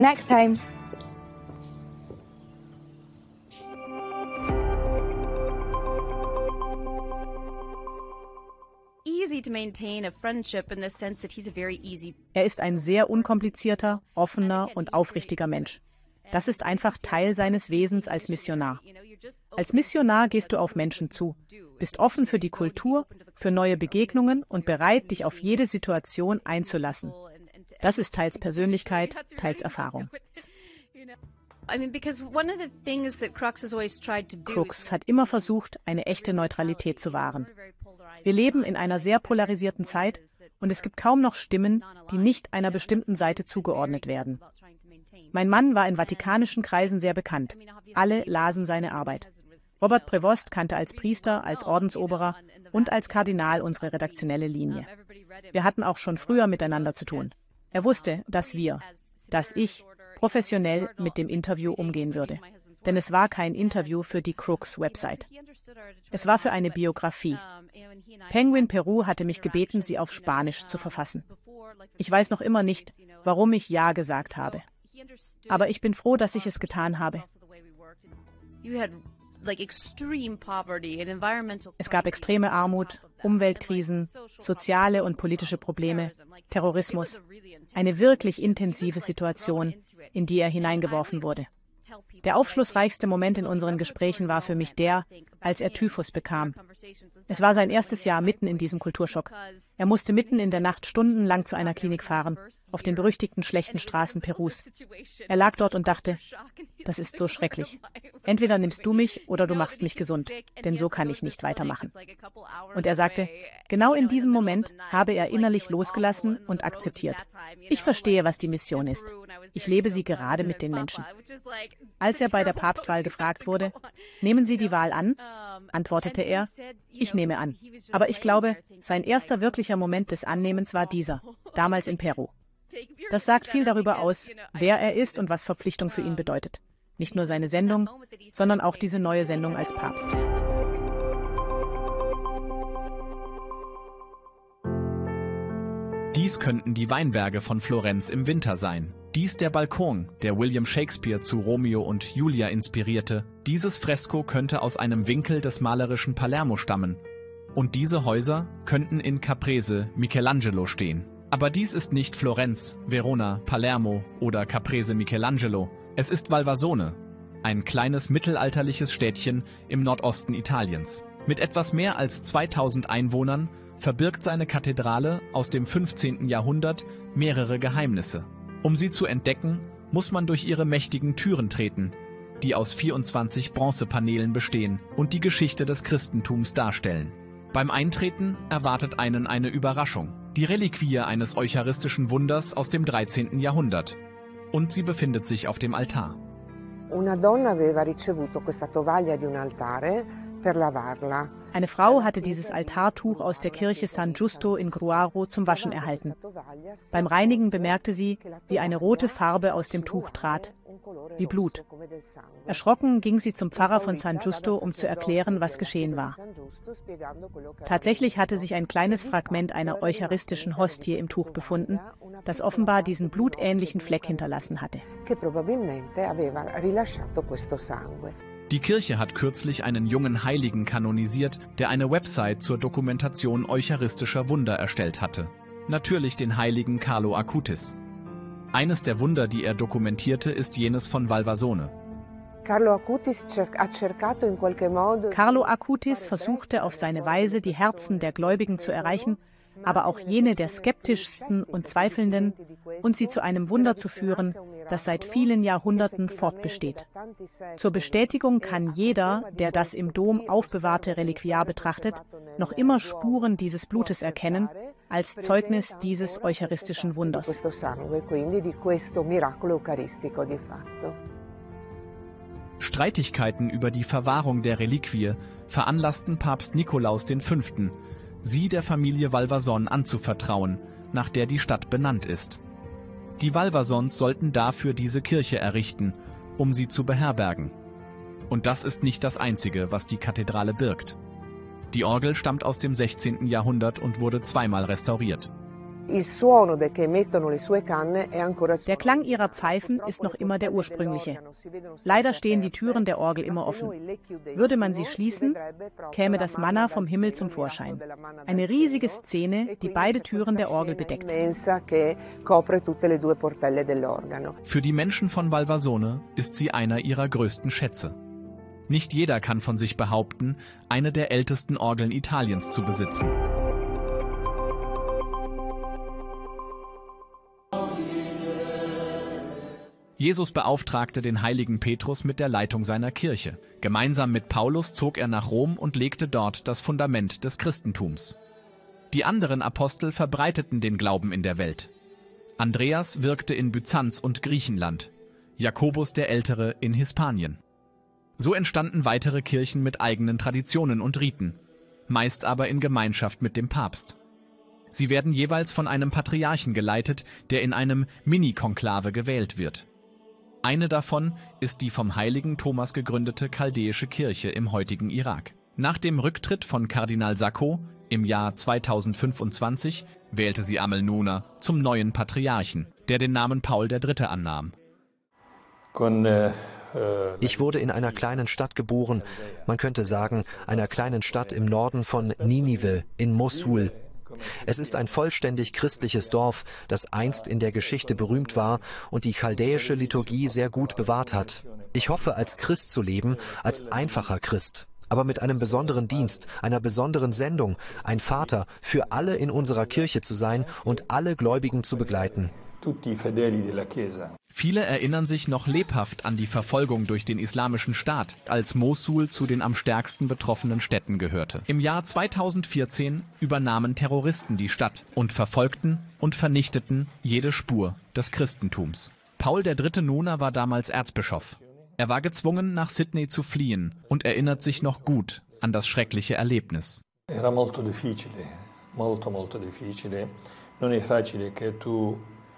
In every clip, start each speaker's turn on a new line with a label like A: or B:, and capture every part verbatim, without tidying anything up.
A: Next time.
B: Er ist ein sehr unkomplizierter, offener und aufrichtiger Mensch. Das ist einfach Teil seines Wesens als Missionar. Als Missionar gehst du auf Menschen zu, bist offen für die Kultur, für neue Begegnungen und bereit, dich auf jede Situation einzulassen. Das ist teils Persönlichkeit, teils Erfahrung. Crux hat immer versucht, eine echte Neutralität zu wahren. Wir leben in einer sehr polarisierten Zeit und es gibt kaum noch Stimmen, die nicht einer bestimmten Seite zugeordnet werden. Mein Mann war in vatikanischen Kreisen sehr bekannt. Alle lasen seine Arbeit. Robert Prevost kannte als Priester, als Ordensoberer und als Kardinal unsere redaktionelle Linie. Wir hatten auch schon früher miteinander zu tun. Er wusste, dass wir, dass ich, professionell mit dem Interview umgehen würde. Denn es war kein Interview für die Crux-Website. Es war für eine Biografie. Penguin Peru hatte mich gebeten, sie auf Spanisch zu verfassen. Ich weiß noch immer nicht, warum ich Ja gesagt habe. Aber ich bin froh, dass ich es getan habe. Es gab extreme Armut, Umweltkrisen, soziale und politische Probleme, Terrorismus. Eine wirklich intensive Situation, in die er hineingeworfen wurde. Der aufschlussreichste Moment in unseren Gesprächen war für mich der, als er Typhus bekam. Es war sein erstes Jahr mitten in diesem Kulturschock. Er musste mitten in der Nacht stundenlang zu einer Klinik fahren, auf den berüchtigten schlechten Straßen Perus. Er lag dort und dachte, das ist so schrecklich. Entweder nimmst du mich oder du machst mich gesund, denn so kann ich nicht weitermachen. Und er sagte, genau in diesem Moment habe er innerlich losgelassen und akzeptiert. Ich verstehe, was die Mission ist. Ich lebe sie gerade mit den Menschen. Als er bei der Papstwahl gefragt wurde, nehmen Sie die Wahl an, antwortete er, ich nehme an. Aber ich glaube, sein erster wirklicher Moment des Annehmens war dieser, damals in Peru. Das sagt viel darüber aus, wer er ist und was Verpflichtung für ihn bedeutet. Nicht nur seine Sendung, sondern auch diese neue Sendung als Papst.
C: Dies könnten die Weinberge von Florenz im Winter sein. Dies der Balkon, der William Shakespeare zu Romeo und Julia inspirierte. Dieses Fresko könnte aus einem Winkel des malerischen Palermo stammen. Und diese Häuser könnten in Caprese Michelangelo stehen. Aber dies ist nicht Florenz, Verona, Palermo oder Caprese Michelangelo. Es ist Valvasone, ein kleines mittelalterliches Städtchen im Nordosten Italiens. Mit etwas mehr als zweitausend Einwohnern verbirgt seine Kathedrale aus dem fünfzehnten Jahrhundert mehrere Geheimnisse. Um sie zu entdecken, muss man durch ihre mächtigen Türen treten, die aus vierundzwanzig Bronzepanelen bestehen und die Geschichte des Christentums darstellen. Beim Eintreten erwartet einen eine Überraschung, die Reliquie eines eucharistischen Wunders aus dem dreizehnten Jahrhundert. Und sie befindet sich auf dem Altar.
D: Una donna aveva ricevuto questa tovaglia di un altare per lavarla.
B: Eine Frau hatte dieses Altartuch aus der Kirche San Giusto in Gruaro zum Waschen erhalten. Beim Reinigen bemerkte sie, wie eine rote Farbe aus dem Tuch trat, wie Blut. Erschrocken ging sie zum Pfarrer von San Giusto, um zu erklären, was geschehen war. Tatsächlich hatte sich ein kleines Fragment einer eucharistischen Hostie im Tuch befunden, das offenbar diesen blutähnlichen Fleck hinterlassen hatte.
C: Die Kirche hat kürzlich einen jungen Heiligen kanonisiert, der eine Website zur Dokumentation eucharistischer Wunder erstellt hatte. Natürlich den Heiligen Carlo Acutis. Eines der Wunder, die er dokumentierte, ist jenes von Valvasone.
D: Carlo Acutis
B: Carlo Acutis versuchte auf seine Weise, die Herzen der Gläubigen zu erreichen, aber auch jene der skeptischsten und Zweifelnden, und sie zu einem Wunder zu führen, das seit vielen Jahrhunderten fortbesteht. Zur Bestätigung kann jeder, der das im Dom aufbewahrte Reliquiar betrachtet, noch immer Spuren dieses Blutes erkennen, als Zeugnis dieses eucharistischen Wunders.
C: Streitigkeiten über die Verwahrung der Reliquie veranlassten Papst Nikolaus der Fünfte, sie der Familie Valvason anzuvertrauen, nach der die Stadt benannt ist. Die Valvasons sollten dafür diese Kirche errichten, um sie zu beherbergen. Und das ist nicht das Einzige, was die Kathedrale birgt. Die Orgel stammt aus dem sechzehnten Jahrhundert und wurde zweimal restauriert.
B: Der Klang ihrer Pfeifen ist noch immer der ursprüngliche. Leider stehen die Türen der Orgel immer offen. Würde man sie schließen, käme das Manna vom Himmel zum Vorschein. Eine riesige Szene, die beide Türen der Orgel bedeckt.
C: Für die Menschen von Valvasone ist sie einer ihrer größten Schätze. Nicht jeder kann von sich behaupten, eine der ältesten Orgeln Italiens zu besitzen. Jesus beauftragte den heiligen Petrus mit der Leitung seiner Kirche. Gemeinsam mit Paulus zog er nach Rom und legte dort das Fundament des Christentums. Die anderen Apostel verbreiteten den Glauben in der Welt. Andreas wirkte in Byzanz und Griechenland, Jakobus der Ältere in Hispanien. So entstanden weitere Kirchen mit eigenen Traditionen und Riten, meist aber in Gemeinschaft mit dem Papst. Sie werden jeweils von einem Patriarchen geleitet, der in einem Mini-Konklave gewählt wird. Eine davon ist die vom heiligen Thomas gegründete chaldäische Kirche im heutigen Irak. Nach dem Rücktritt von Kardinal Sacco im Jahr zweitausendfünfundzwanzig wählte sie Amelnuna zum neuen Patriarchen, der den Namen Paul der Dritte annahm.
A: Ich wurde in einer kleinen Stadt geboren, man könnte sagen, einer kleinen Stadt im Norden von Ninive in Mosul. Es ist ein vollständig christliches Dorf, das einst in der Geschichte berühmt war und die chaldäische Liturgie sehr gut bewahrt hat. Ich hoffe, als Christ zu leben, als einfacher Christ, aber mit einem besonderen Dienst, einer besonderen Sendung, ein Vater für alle in unserer Kirche zu sein und alle Gläubigen zu begleiten.
C: Viele erinnern sich noch lebhaft an die Verfolgung durch den Islamischen Staat, als Mosul zu den am stärksten betroffenen Städten gehörte. Im Jahr zweitausendvierzehn übernahmen Terroristen die Stadt und verfolgten und vernichteten jede Spur des Christentums. Paul der Dritte Nona war damals Erzbischof. Er war gezwungen, nach Sydney zu fliehen und erinnert sich noch gut an das schreckliche Erlebnis.
E: Era molto difficile, molto molto difficile. Non è facile che tu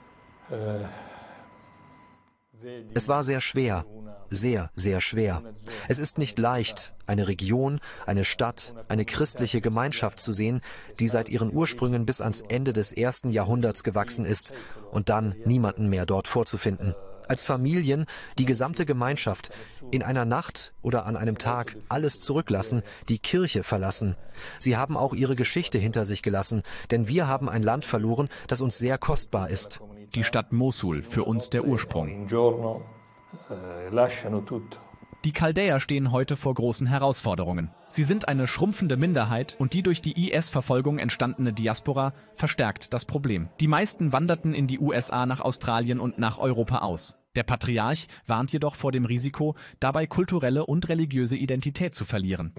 A: Es war sehr schwer, sehr, sehr schwer. Es ist nicht leicht, eine Region, eine Stadt, eine christliche Gemeinschaft zu sehen, die seit ihren Ursprüngen bis ans Ende des ersten Jahrhunderts gewachsen ist und dann niemanden mehr dort vorzufinden. Als Familien, die gesamte Gemeinschaft, in einer Nacht oder an einem Tag alles zurücklassen, die Kirche verlassen. Sie haben auch ihre Geschichte hinter sich gelassen, denn wir haben ein Land verloren, das uns sehr kostbar ist.
C: Die Stadt Mosul, für uns der Ursprung. Die Chaldäer stehen heute vor großen Herausforderungen. Sie sind eine schrumpfende Minderheit und die durch die I S-Verfolgung entstandene Diaspora verstärkt das Problem. Die meisten wanderten in die U S A, nach Australien und nach Europa aus. Der Patriarch warnt jedoch vor dem Risiko, dabei kulturelle und religiöse Identität zu verlieren.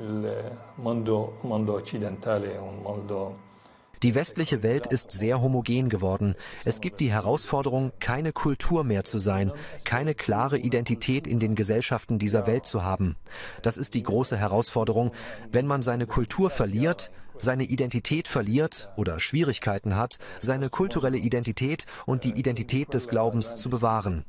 A: Die westliche Welt ist sehr homogen geworden. Es gibt die Herausforderung, keine Kultur mehr zu sein, keine klare Identität in den Gesellschaften dieser Welt zu haben. Das ist die große Herausforderung, wenn man seine Kultur verliert, seine Identität verliert oder Schwierigkeiten hat, seine kulturelle Identität und die Identität des Glaubens zu bewahren.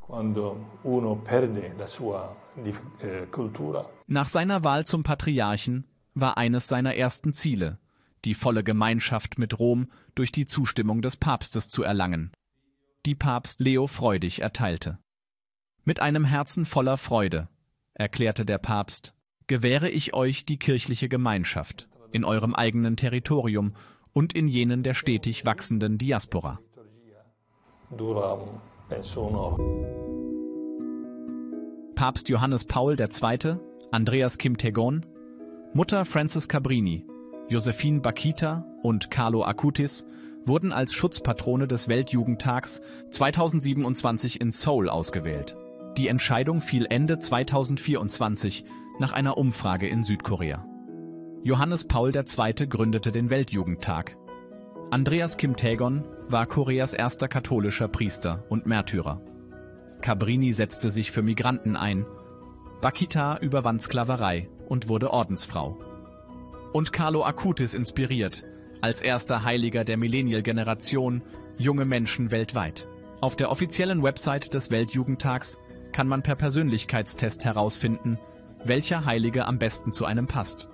C: Nach seiner Wahl zum Patriarchen war eines seiner ersten Ziele, die volle Gemeinschaft mit Rom durch die Zustimmung des Papstes zu erlangen, die Papst Leo freudig erteilte. Mit einem Herzen voller Freude, erklärte der Papst, gewähre ich euch die kirchliche Gemeinschaft in eurem eigenen Territorium und in jenen der stetig wachsenden Diaspora. Papst Johannes Paul der Zweite, Andreas Kim Taegon, Mutter Frances Cabrini, Josephine Bakita und Carlo Acutis wurden als Schutzpatrone des Weltjugendtags zweitausendsiebenundzwanzig in Seoul ausgewählt. Die Entscheidung fiel Ende zweitausendvierundzwanzig nach einer Umfrage in Südkorea. Johannes Paul der Zweite gründete den Weltjugendtag. Andreas Kim Taegon war Koreas erster katholischer Priester und Märtyrer. Cabrini setzte sich für Migranten ein. Bakita überwand Sklaverei und wurde Ordensfrau. Und Carlo Acutis inspiriert, als erster Heiliger der Millennial-Generation, junge Menschen weltweit. Auf der offiziellen Website des Weltjugendtags kann man per Persönlichkeitstest herausfinden, welcher Heilige am besten zu einem passt.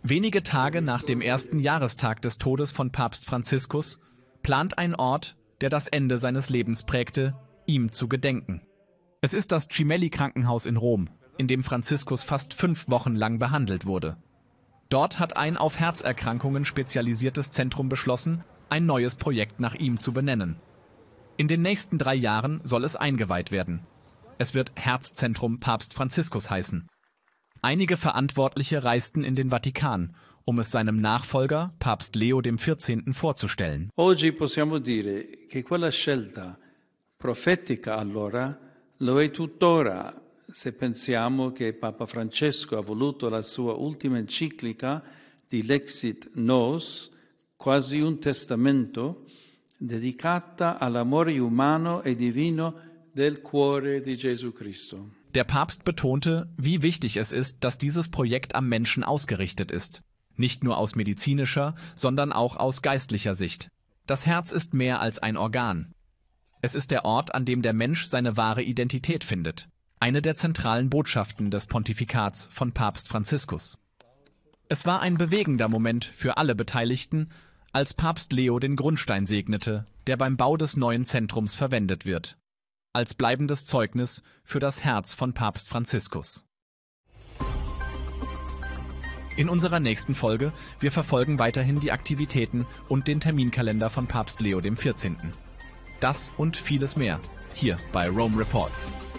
C: Wenige Tage nach dem ersten Jahrestag des Todes von Papst Franziskus plant ein Ort, der das Ende seines Lebens prägte, ihm zu gedenken. Es ist das Gemelli-Krankenhaus in Rom, in dem Franziskus fast fünf Wochen lang behandelt wurde. Dort hat ein auf Herzerkrankungen spezialisiertes Zentrum beschlossen, ein neues Projekt nach ihm zu benennen. In den nächsten drei Jahren soll es eingeweiht werden. Es wird Herzzentrum Papst Franziskus heißen. Einige Verantwortliche reisten in den Vatikan, um es seinem Nachfolger, Papst Leo der vierzehnte. vorzustellen.
F: Oggi possiamo dire che quella scelta profetica allora lo è tuttora, se pensiamo che Papa Francesco ha voluto la sua ultima enciclica di Lexit Nos, quasi un testamento, dedicata all'amore umano e divino del cuore di Gesù Cristo.
C: Der Papst betonte, wie wichtig es ist, dass dieses Projekt am Menschen ausgerichtet ist. Nicht nur aus medizinischer, sondern auch aus geistlicher Sicht. Das Herz ist mehr als ein Organ. Es ist der Ort, an dem der Mensch seine wahre Identität findet. Eine der zentralen Botschaften des Pontifikats von Papst Franziskus. Es war ein bewegender Moment für alle Beteiligten, als Papst Leo den Grundstein segnete, der beim Bau des neuen Zentrums verwendet wird. Als bleibendes Zeugnis für das Herz von Papst Franziskus. In unserer nächsten Folge, wir verfolgen weiterhin die Aktivitäten und den Terminkalender von Papst Leo der vierzehnte. Das und vieles mehr, hier bei Rome Reports.